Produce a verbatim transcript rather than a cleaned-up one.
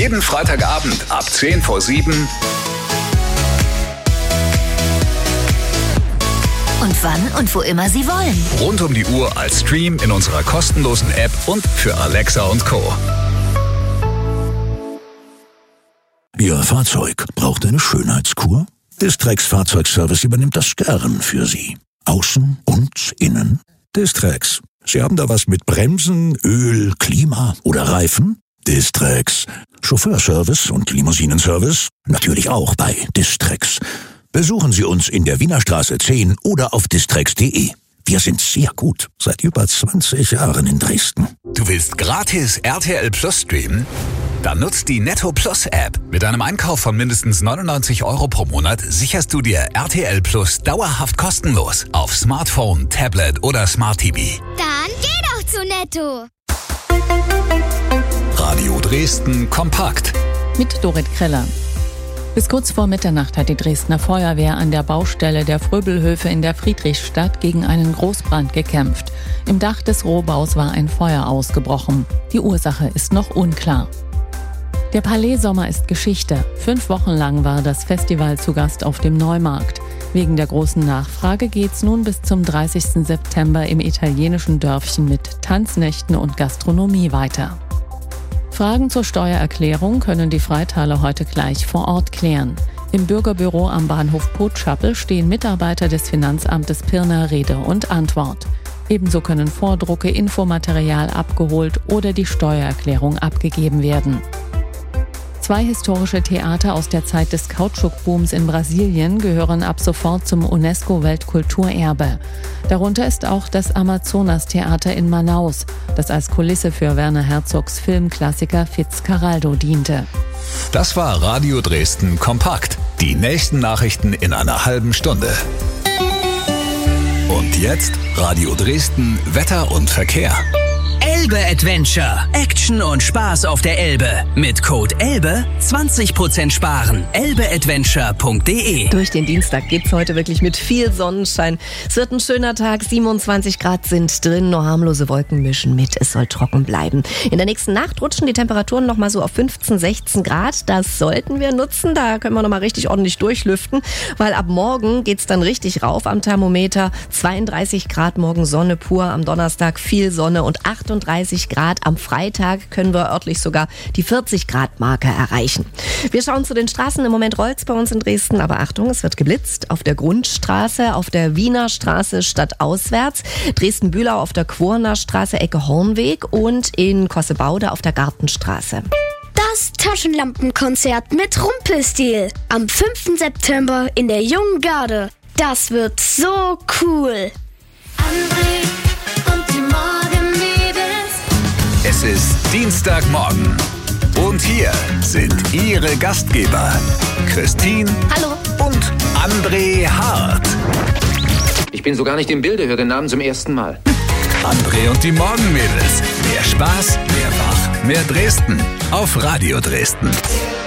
Jeden Freitagabend ab zehn vor sieben. Und wann und wo immer Sie wollen. Rund um die Uhr als Stream in unserer kostenlosen App und für Alexa und Co. Ihr Fahrzeug braucht eine Schönheitskur? Distrex Fahrzeugservice übernimmt das gern für Sie. Außen und innen. Distrex. Sie haben da was mit Bremsen, Öl, Klima oder Reifen? Distrex. Chauffeurservice und Limousinenservice? Natürlich auch bei Distrex. Besuchen Sie uns in der Wienerstraße zehn oder auf distrex punkt de. Wir sind sehr gut, seit über zwanzig Jahren in Dresden. Du willst gratis R T L Plus streamen? Dann nutzt die Netto Plus App. Mit einem Einkauf von mindestens neunundneunzig Euro pro Monat sicherst du dir R T L Plus dauerhaft kostenlos auf Smartphone, Tablet oder Smart T V. Dann geh doch zu Netto. Radio Dresden kompakt. Mit Dorit Kreller. Bis kurz vor Mitternacht hat die Dresdner Feuerwehr an der Baustelle der Fröbelhöfe in der Friedrichstadt gegen einen Großbrand gekämpft. Im Dach des Rohbaus war ein Feuer ausgebrochen. Die Ursache ist noch unklar. Der Palais Sommer ist Geschichte. Fünf Wochen lang war das Festival zu Gast auf dem Neumarkt. Wegen der großen Nachfrage geht's nun bis zum dreißigsten September im italienischen Dörfchen mit Tanznächten und Gastronomie weiter. Fragen zur Steuererklärung können die Freitaler heute gleich vor Ort klären. Im Bürgerbüro am Bahnhof Potschappel stehen Mitarbeiter des Finanzamtes Pirna Rede und Antwort. Ebenso können Vordrucke, Infomaterial abgeholt oder die Steuererklärung abgegeben werden. Zwei historische Theater aus der Zeit des Kautschukbooms in Brasilien gehören ab sofort zum UNESCO-Weltkulturerbe. Darunter ist auch das Amazonas-Theater in Manaus, das als Kulisse für Werner Herzogs Filmklassiker Fitzcarraldo diente. Das war Radio Dresden kompakt. Die nächsten Nachrichten in einer halben Stunde. Und jetzt Radio Dresden Wetter und Verkehr. Elbe Adventure. Action und Spaß auf der Elbe. Mit Code ELBE zwanzig Prozent sparen. elbe adventure punkt de. Durch den Dienstag geht's heute wirklich mit viel Sonnenschein. Es wird ein schöner Tag. siebenundzwanzig Grad sind drin. Nur harmlose Wolken mischen mit. Es soll trocken bleiben. In der nächsten Nacht rutschen die Temperaturen noch mal so auf fünfzehn, sechzehn Grad. Das sollten wir nutzen. Da können wir noch mal richtig ordentlich durchlüften. Weil ab morgen geht's dann richtig rauf am Thermometer. zweiunddreißig Grad morgen Sonne pur. Am Donnerstag viel Sonne und achtunddreißig Grad. Am Freitag können wir örtlich sogar die vierzig Grad Marke erreichen. Wir schauen zu den Straßen. Im Moment rollt's bei uns in Dresden, aber Achtung, es wird geblitzt. Auf der Grundstraße, auf der Wiener Straße stadtauswärts, Dresden-Bühlau auf der Quorner Straße, Ecke Hornweg und in Kossebaude auf der Gartenstraße. Das Taschenlampenkonzert mit Rumpelstil am fünften September in der Jungen Garde. Das wird so cool. André und die Morgenmädels. Es ist Dienstagmorgen. Und hier sind Ihre Gastgeber, Christine Hallo. und André Hart. Ich bin so gar nicht im Bilde, höre den Namen zum ersten Mal. André und die Morgenmädels. Mehr Spaß, mehr Wach, mehr Dresden. Auf Radio Dresden.